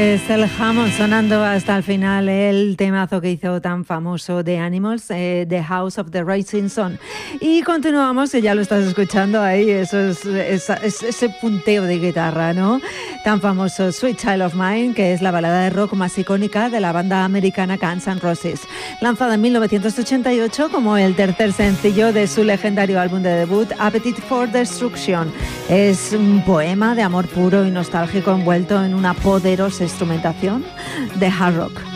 Es el Hammond sonando hasta el final, el temazo que hizo tan famoso de Animals, The House of the Rising Sun. Y continuamos, y ya lo estás escuchando ahí, ese punteo de guitarra, ¿no? Tan famoso, Sweet Child of Mine, que es la balada de rock más icónica de la banda americana Guns N' Roses. Lanzada en 1988 como el tercer sencillo de su legendario álbum de debut, Appetite for Destruction. Es un poema de amor puro y nostálgico envuelto en una poderosa instrumentación de hard rock.